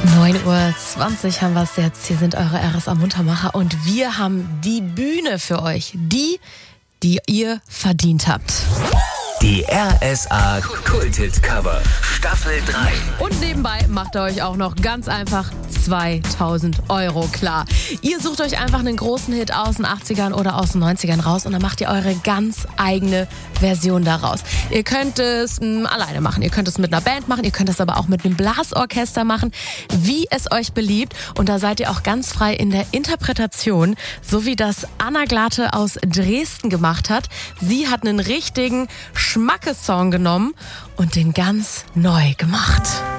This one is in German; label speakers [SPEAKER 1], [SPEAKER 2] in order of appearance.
[SPEAKER 1] 9:20 Uhr haben wir es jetzt. Hier sind eure RSA Muntermacher und wir haben die Bühne für euch. Die ihr verdient habt.
[SPEAKER 2] Die RSA Kulthit-Cover Staffel 3.
[SPEAKER 1] Und nebenbei macht ihr euch auch noch ganz einfach 2000 € klar. Ihr sucht euch einfach einen großen Hit aus den 80ern oder aus den 90ern raus und dann macht ihr eure ganz eigene Version daraus. Ihr könnt es alleine machen, ihr könnt es mit einer Band machen, ihr könnt es aber auch mit einem Blasorchester machen, wie es euch beliebt. Und da seid ihr auch ganz frei in der Interpretation, so wie das Anna Glate aus Dresden gemacht hat. Sie hat einen richtigen Schmackes-Song genommen und den ganz neu gemacht.